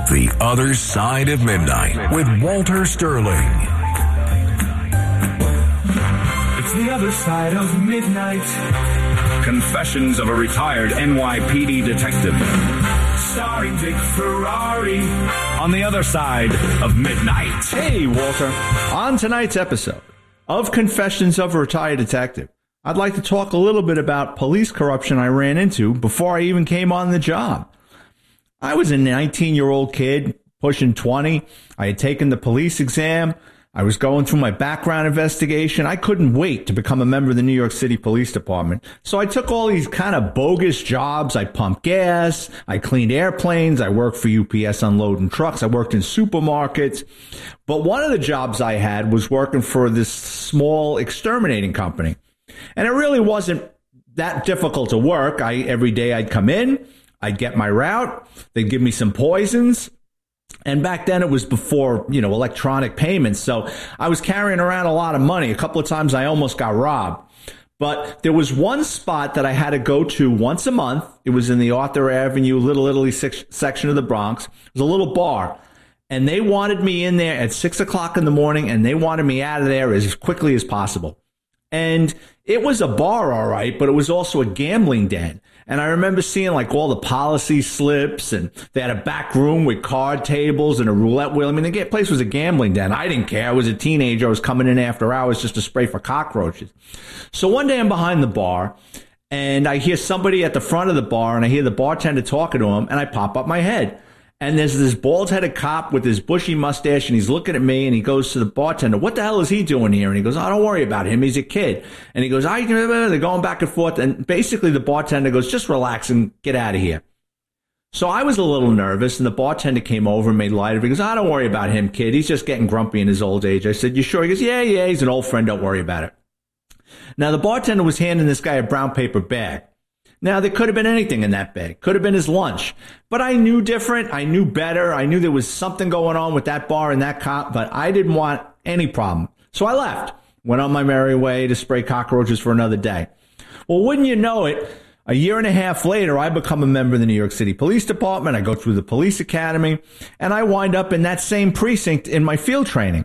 The Other Side of Midnight with Walter Sterling. It's The Other Side of Midnight. Confessions of a retired NYPD detective. Starring Vic Ferrari. On The Other Side of Midnight. Hey, Walter. On tonight's episode of Confessions of a Retired Detective, I'd like to talk a little bit about police corruption I ran into before I even came on the job. I was a 19-year-old kid, pushing 20. I had taken the police exam. I was going through my background investigation. I couldn't wait to become a member of the New York City Police Department. So I took all these kind of bogus jobs. I pumped gas. I cleaned airplanes. I worked for UPS unloading trucks. I worked in supermarkets. But one of the jobs I had was working for this small exterminating company. And it really wasn't that difficult to work. Every day I'd come in. I'd get my route. They'd give me some poisons. And back then it was before, electronic payments. So I was carrying around a lot of money. A couple of times I almost got robbed. But there was one spot that I had to go to once a month. It was in the Arthur Avenue, Little Italy section of the Bronx. It was a little bar. And they wanted me in there at 6 o'clock in the morning, and they wanted me out of there as quickly as possible. And it was a bar, all right, but it was also a gambling den. And I remember seeing like all the policy slips, and they had a back room with card tables and a roulette wheel. I mean, the place was a gambling den. I didn't care. I was a teenager. I was coming in after hours just to spray for cockroaches. So one day I'm behind the bar, and I hear somebody at the front of the bar, and I hear the bartender talking to him, and I pop up my head. And there's this bald-headed cop with his bushy mustache, and he's looking at me, and he goes to the bartender, "What the hell is he doing here?" And he goes, "Oh, don't worry about him. He's a kid." And he goes, they're going back and forth. And basically the bartender goes, "Just relax and get out of here." So I was a little nervous, and the bartender came over and made light of it. He goes, "Oh, don't worry about him, kid. He's just getting grumpy in his old age." I said, "You sure?" He goes, Yeah, he's an old friend. Don't worry about it." Now, the bartender was handing this guy a brown paper bag. Now, there could have been anything in that bag. Could have been his lunch. But I knew different. I knew better. I knew there was something going on with that bar and that cop, but I didn't want any problem. So I left. Went on my merry way to spray cockroaches for another day. Well, wouldn't you know it, a year and a half later, I become a member of the New York City Police Department. I go through the police academy, and I wind up in that same precinct in my field training.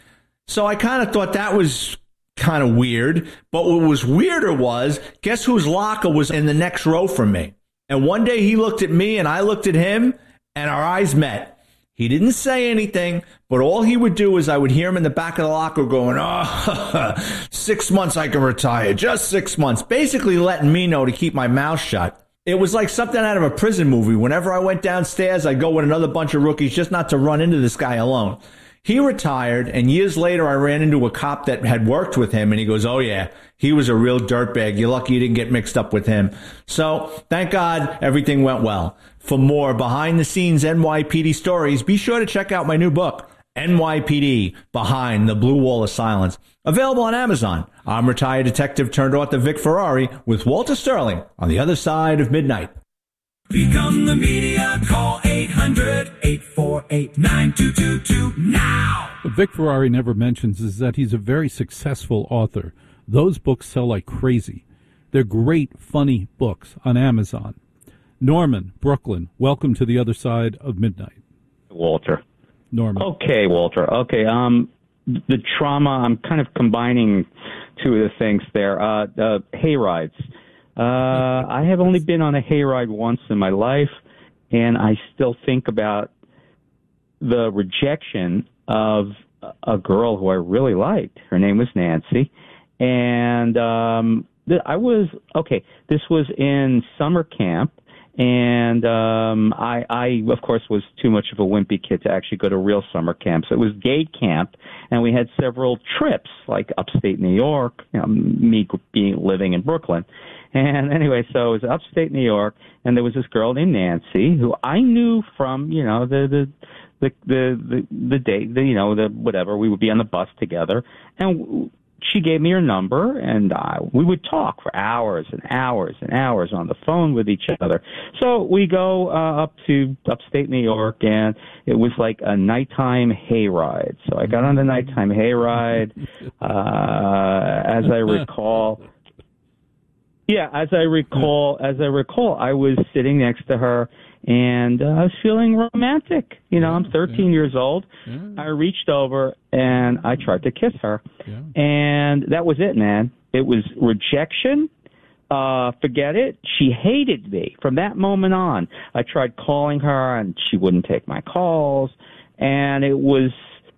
So I kind of thought that was kind of weird, but what was weirder was, guess whose locker was in the next row from me? And one day he looked at me and I looked at him, and our eyes met. He didn't say anything, but all he would do is I would hear him in the back of the locker going, "Oh, 6 months I can retire, just 6 months," basically letting me know to keep my mouth shut. It was like something out of a prison movie. Whenever I went downstairs, I'd go with another bunch of rookies just not to run into this guy alone. He retired, and years later, I ran into a cop that had worked with him, and he goes, "Oh, yeah, he was a real dirtbag. You're lucky you didn't get mixed up with him." So, thank God, everything went well. For more behind-the-scenes NYPD stories, be sure to check out my new book, NYPD, Behind the Blue Wall of Silence. Available on Amazon. I'm retired detective turned author Vic Ferrari with Walter Sterling on The Other Side of Midnight. Become the media. Call 800-848-9222 now. What Vic Ferrari never mentions is that he's a very successful author. Those books sell like crazy. They're great, funny books on Amazon. Norman, Brooklyn, welcome to The Other Side of Midnight. Walter. Norman. Okay, Walter. Okay, the trauma, I'm kind of combining two of the things there. Hay rides. I have only been on a hayride once in my life, and I still think about the rejection of a girl who I really liked. Her name was Nancy, and this was in summer camp, and I, of course, was too much of a wimpy kid to actually go to real summer camp. So it was day camp, and we had several trips, like upstate New York, me living in Brooklyn. And anyway, so it was upstate New York, and there was this girl named Nancy who I knew from, the day, whatever. We would be on the bus together, and she gave me her number, and we would talk for hours and hours and hours on the phone with each other. So we go up to upstate New York, and it was like a nighttime hayride. So I got on the nighttime hayride, as I recall. Yeah, as I recall, I was sitting next to her, and I was feeling romantic. I'm 13 years old. Yeah. I reached over and I tried to kiss her, Yeah. and that was it, man. It was rejection. Forget it. She hated me from that moment on. I tried calling her, and she wouldn't take my calls, and it was,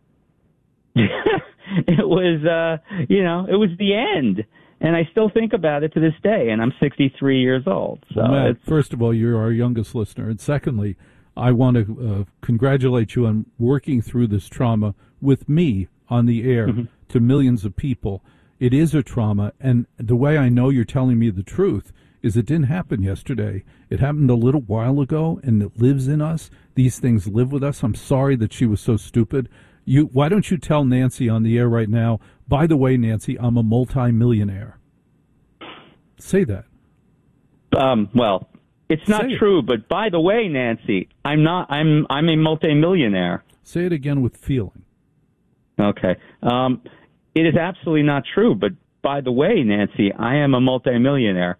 it was the end. And I still think about it to this day, and I'm 63 years old. So, Matt, first of all, you're our youngest listener, and secondly, I want to congratulate you on working through this trauma with me on the air to millions of people. It is a trauma, and the way I know you're telling me the truth is it didn't happen yesterday. It happened a little while ago, and it lives in us. These things live with us. I'm sorry that she was so stupid. Why don't you tell Nancy on the air right now, by the way, Nancy, I'm a multi-millionaire. Say that. Well, it's not true, but by the way, Nancy, I'm not. I'm a multimillionaire. Say it again with feeling. Okay. It is absolutely not true, but by the way, Nancy, I am a multimillionaire.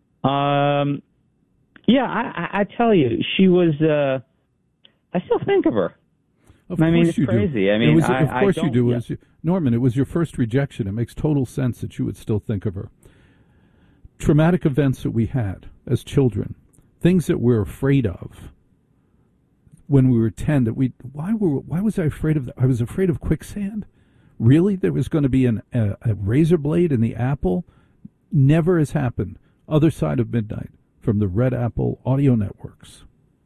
Yeah, I tell you, she was. I still think of her. Of course it's you crazy. do. I mean, of course you do. Yeah. Norman, it was your first rejection. It makes total sense that you would still think of her. Traumatic events that we had as children, things that we're afraid of when we were 10. Why was I afraid of that? I was afraid of quicksand. Really, there was going to be a razor blade in the apple. Never has happened. Other Side of Midnight from the Red Apple Audio Networks.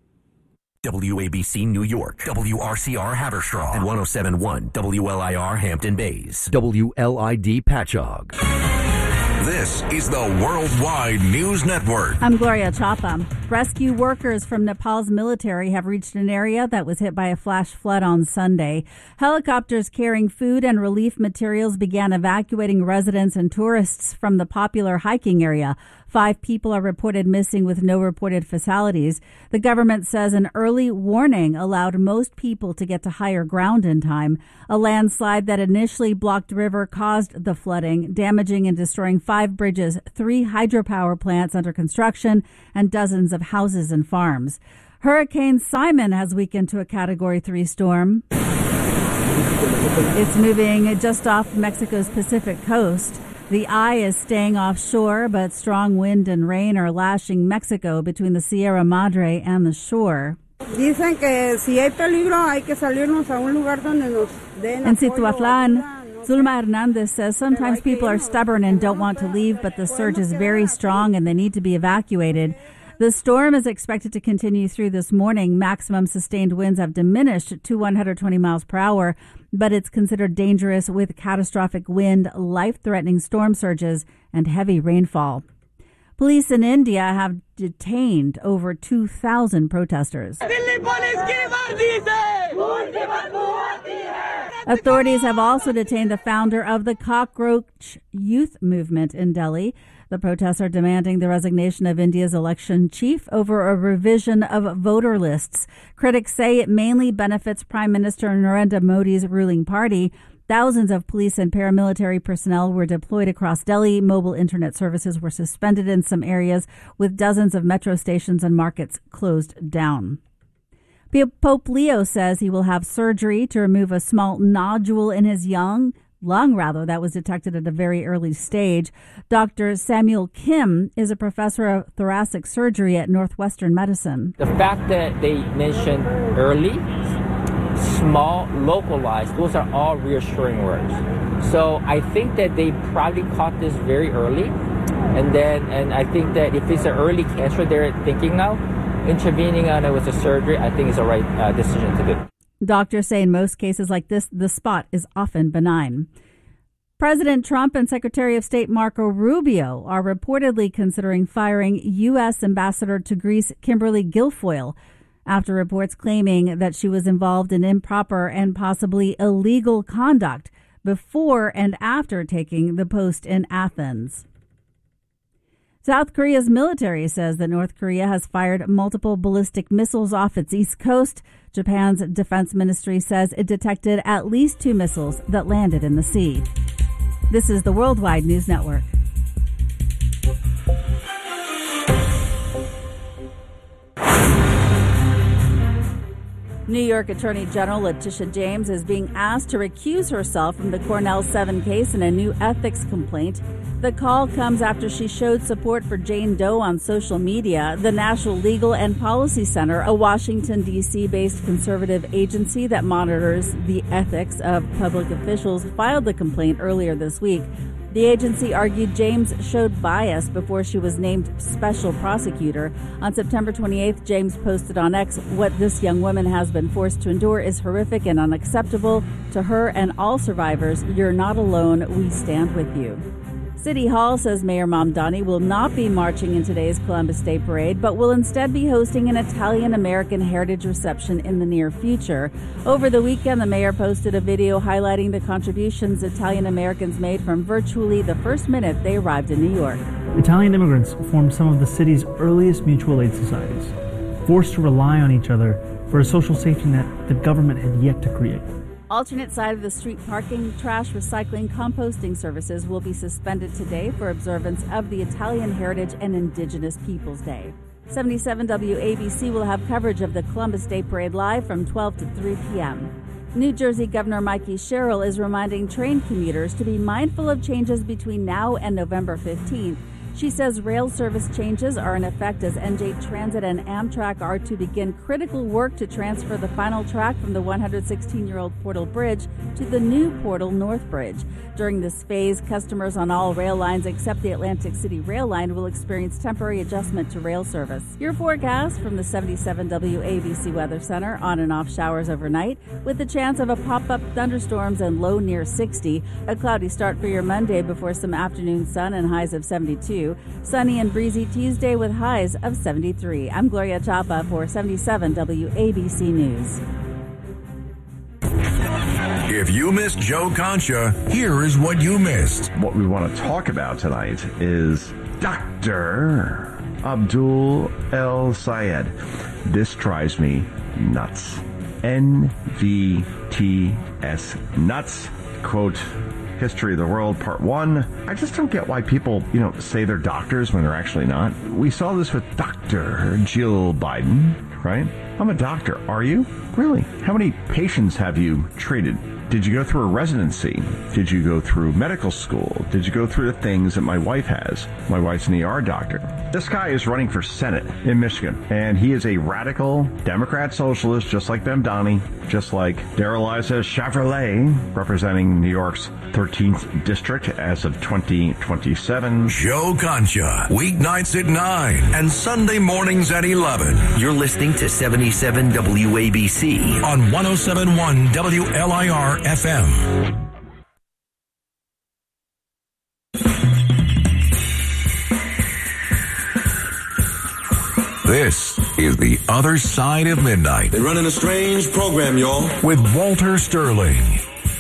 WABC New York, WRCR Haverstraw, and 107.1 WLIR Hampton Bays, WLID Patchogue. This is the Worldwide News Network. I'm Gloria Chapa. Rescue workers from Nepal's military have reached an area that was hit by a flash flood on Sunday. Helicopters carrying food and relief materials began evacuating residents and tourists from the popular hiking area. 5 people are reported missing with no reported fatalities. The government says an early warning allowed most people to get to higher ground in time. A landslide that initially blocked the river caused the flooding, damaging and destroying 5 bridges, 3 hydropower plants under construction, and dozens of houses and farms. Hurricane Simon has weakened to a Category 3 storm. It's moving just off Mexico's Pacific coast. The eye is staying offshore, but strong wind and rain are lashing Mexico between the Sierra Madre and the shore. Dicen que si hay peligro hay que salirnos a un lugar donde nos den In apoyo. Situatlan, Zulma Hernandez says sometimes people are stubborn and don't want to leave, but the surge is very strong and they need to be evacuated. The storm is expected to continue through this morning. Maximum sustained winds have diminished to 120 miles per hour, but it's considered dangerous with catastrophic wind, life-threatening storm surges, and heavy rainfall. Police in India have detained over 2,000 protesters. Authorities have also detained the founder of the Cockroach Youth Movement in Delhi. The protests are demanding the resignation of India's election chief over a revision of voter lists. Critics say it mainly benefits Prime Minister Narendra Modi's ruling party. Thousands of police and paramilitary personnel were deployed across Delhi. Mobile internet services were suspended in some areas, with dozens of metro stations and markets closed down. Pope Leo says he will have surgery to remove a small nodule in his lung that was detected at a very early stage. Dr. Samuel Kim is a professor of thoracic surgery at Northwestern Medicine. The fact that they mentioned early, small, localized, those are all reassuring words. So I think that they probably caught this very early. And I think that if it's an early cancer they're thinking now, intervening on it with a surgery, I think is the right decision to do. Doctors say in most cases like this, the spot is often benign. President Trump and Secretary of State Marco Rubio are reportedly considering firing U.S. Ambassador to Greece Kimberly Guilfoyle after reports claiming that she was involved in improper and possibly illegal conduct before and after taking the post in Athens. South Korea's military says that North Korea has fired multiple ballistic missiles off its east coast. Japan's defense ministry says it detected at least 2 missiles that landed in the sea. This is the Worldwide News Network. New York Attorney General Letitia James is being asked to recuse herself from the Cornell 7 case in a new ethics complaint. The call comes after she showed support for Jane Doe on social media. The National Legal and Policy Center, a Washington, D.C.-based conservative agency that monitors the ethics of public officials, filed the complaint earlier this week. The agency argued James showed bias before she was named special prosecutor. On September 28th, James posted on X, "What this young woman has been forced to endure is horrific and unacceptable. To her and all survivors, you're not alone. We stand with you." City Hall says Mayor Mamdani will not be marching in today's Columbus Day Parade, but will instead be hosting an Italian-American heritage reception in the near future. Over the weekend, the mayor posted a video highlighting the contributions Italian-Americans made from virtually the first minute they arrived in New York. Italian immigrants formed some of the city's earliest mutual aid societies, forced to rely on each other for a social safety net the government had yet to create. Alternate side of the street parking, trash, recycling, composting services will be suspended today for observance of the Italian Heritage and Indigenous Peoples Day. 77 WABC will have coverage of the Columbus Day Parade live from 12 to 3 p.m. New Jersey Governor Mikey Sherrill is reminding train commuters to be mindful of changes between now and November 15th. She says rail service changes are in effect as NJ Transit and Amtrak are to begin critical work to transfer the final track from the 116-year-old Portal Bridge to the new Portal North Bridge. During this phase, customers on all rail lines except the Atlantic City Rail Line will experience temporary adjustment to rail service. Your forecast from the 77 WABC Weather Center: on and off showers overnight with the chance of a pop-up thunderstorms and low near 60. A cloudy start for your Monday before some afternoon sun and highs of 72. Sunny and breezy Tuesday with highs of 73. I'm Gloria Chapa for 77 WABC News. If you missed Joe Concha, here is what you missed. What we want to talk about tonight is Dr. Abdul El Sayed. This drives me nuts. NVTS nuts. Quote, History of the World, Part 1. I just don't get why people, say they're doctors when they're actually not. We saw this with Dr. Jill Biden, right? I'm a doctor. Are you? Really? How many patients have you treated? Did you go through a residency? Did you go through medical school? Did you go through the things that my wife has? My wife's an ER doctor. This guy is running for Senate in Michigan, and he is a radical Democrat socialist, just like Mamdani, just like Darrell Issa Chevrolet, representing New York's 13th district as of 2027. Joe Concha, weeknights at 9 and Sunday mornings at 11. You're listening to 77 WABC on 107.1 WLIR FM. This is The Other Side of Midnight. They're running a strange program, y'all. With Walter Sterling.